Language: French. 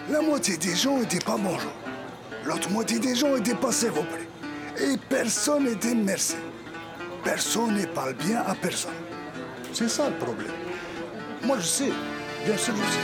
La moitié des gens étaient pas bonjour. L'autre moitié des gens étaient pas s'il vous plaît. Et personne n'était merci. Personne ne parle bien à personne. C'est ça le problème. Moi je sais, bien sûr je sais.